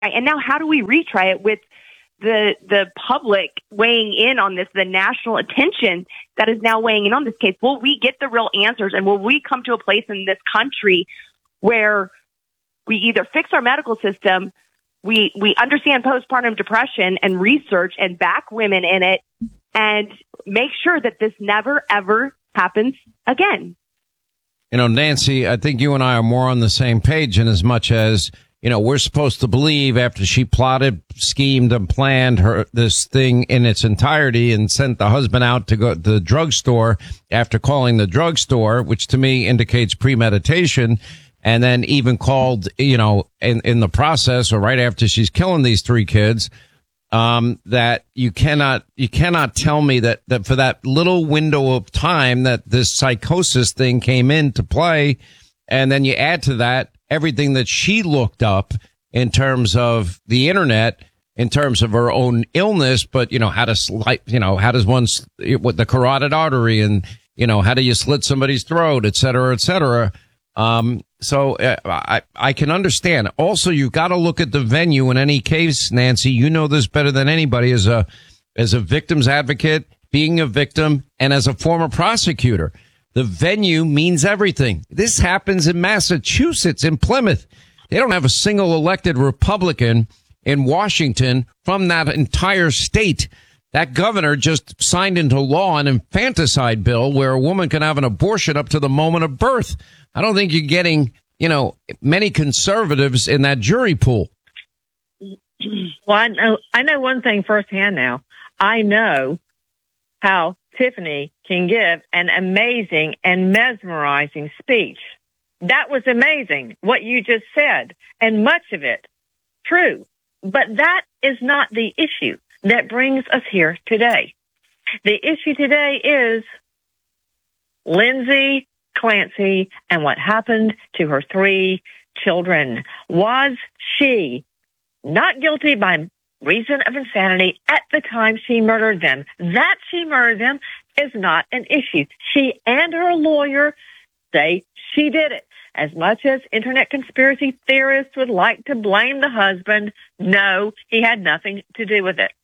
And now how do we retry it with the public weighing in on this, the national attention that is now weighing in on this case? Will we get the real answers? And will we come to a place in this country where we either fix our medical system, we understand postpartum depression and research and back women in it, and make sure that this never, ever happens again? You know, Nancy, I think you and I are more on the same page in as much as, you know, we're supposed to believe after she plotted, schemed, and planned this thing in its entirety and sent the husband out to go to the drugstore after calling the drugstore, which to me indicates premeditation, and then even called, you know, in the process or right after she's killing these 3 kids, that you cannot tell me that for that little window of time that this psychosis thing came into play, and then you add to that everything that she looked up in terms of the internet, in terms of her own illness, but, you know, how does one, with the carotid artery, and, you know, how do you slit somebody's throat, et cetera, et cetera. So I can understand. Also, you've got to look at the venue in any case, Nancy. You know this better than anybody as a victim's advocate, being a victim, and as a former prosecutor. The venue means everything. This happens in Massachusetts, in Plymouth. They don't have a single elected Republican in Washington from that entire state. That governor just signed into law an infanticide bill where a woman can have an abortion up to the moment of birth. I don't think you're getting, you know, many conservatives in that jury pool. Well, I know one thing firsthand now. I know how Tiffany can give an amazing and mesmerizing speech. That was amazing, what you just said, and much of it true. But that is not the issue that brings us here today. The issue today is Lindsay Clancy and what happened to her 3 children. Was she not guilty by reason of insanity at the time she murdered them? That she murdered them is not an issue. She and her lawyer say she did it. As much as internet conspiracy theorists would like to blame the husband, no, he had nothing to do with it.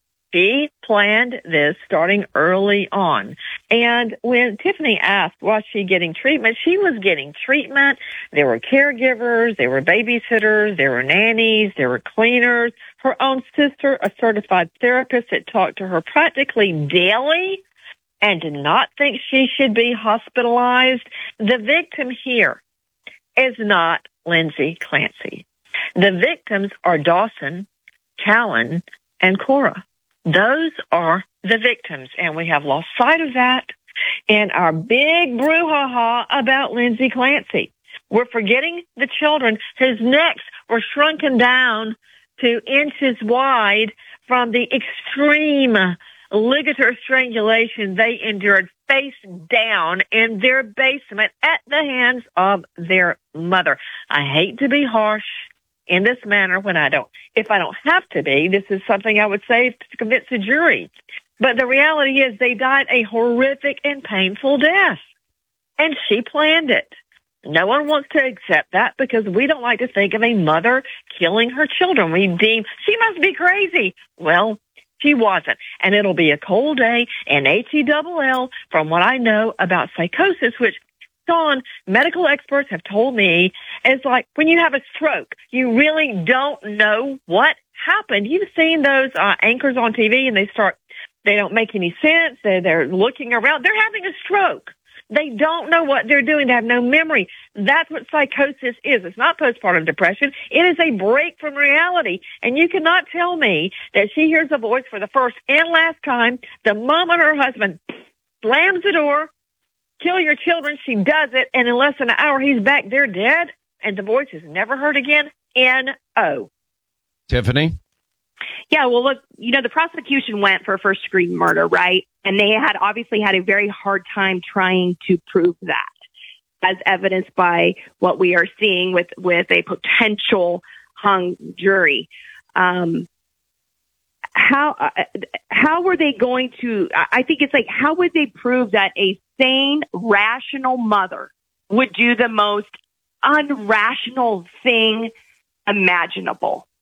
She planned this starting early on. And when Tiffany asked, was she getting treatment? She was getting treatment. There were caregivers, there were babysitters, there were nannies, there were cleaners. Her own sister, a certified therapist that talked to her practically daily and did not think she should be hospitalized. The victim here is not Lindsay Clancy. The victims are Dawson, Callan, and Cora. Those are the victims, and we have lost sight of that in our big brouhaha about Lindsay Clancy. We're forgetting the children whose necks were shrunken down to inches wide from the extreme ligature strangulation they endured face down in their basement at the hands of their mother. I hate to be harsh in this manner if I don't have to be. This is something I would say to convince a jury. But the reality is they died a horrific and painful death. And she planned it. No one wants to accept that because we don't like to think of a mother killing her children. We deem she must be crazy. Well, she wasn't. And it'll be a cold day in HELL from what I know about psychosis, which Dawn, medical experts have told me is like when you have a stroke, you really don't know what happened. You've seen those anchors on TV and they don't make any sense. They're looking around. They're having a stroke. They don't know what they're doing. They have no memory. That's what psychosis is. It's not postpartum depression. It is a break from reality. And you cannot tell me that she hears a voice for the first and last time the moment her husband slams the door, kill your children, she does it, and in less than an hour he's back, they're dead, and the voice is never heard again. N-O. Tiffany? Yeah, well, look, the prosecution went for first degree murder, right? And they had obviously had a very hard time trying to prove that, as evidenced by what we are seeing with a potential hung jury. How were they going to, I think it's like, how would they prove that a sane, rational mother would do the most unrational thing imaginable?